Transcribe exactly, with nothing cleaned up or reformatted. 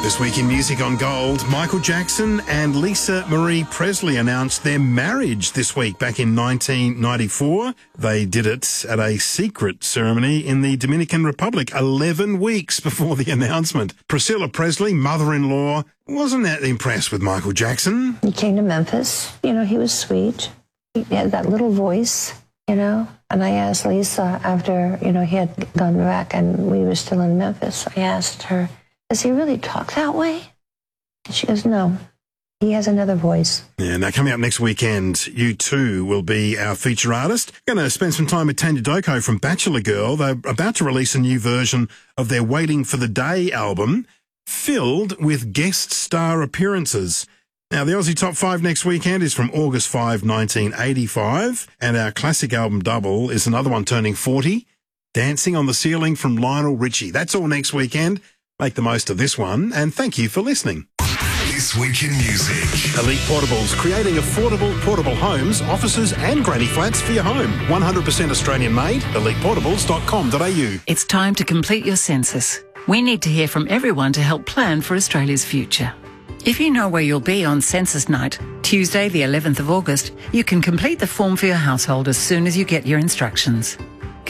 This week in Music on Gold, Michael Jackson and Lisa Marie Presley announced their marriage this week back in nineteen ninety-four. They did it at a secret ceremony in the Dominican Republic eleven weeks before the announcement. Priscilla Presley, mother-in-law, wasn't that impressed with Michael Jackson. He came to Memphis. You know, he was sweet. He had that little voice, you know. And I asked Lisa after, you know, he had gone back and we were still in Memphis, I asked her, does he really talk that way? And she goes, no, he has another voice. Yeah, now coming up next weekend, U two will be our feature artist. Going to spend some time with Tanya Doko from Bachelor Girl. They're about to release a new version of their Waiting for the Day album, filled with guest star appearances. Now, the Aussie Top five next weekend is from August fifth, nineteen eighty-five, and our classic album double is another one turning forty, Dancing on the Ceiling from Lionel Richie. That's all next weekend. Make the most of this one, and thank you for listening. This Week in Music. Elite Portables, creating affordable portable homes, offices and granny flats for your home. one hundred percent Australian made, elite portables dot com dot a u. It's time to complete your census. We need to hear from everyone to help plan for Australia's future. If you know where you'll be on census night, Tuesday the eleventh of August, you can complete the form for your household as soon as you get your instructions.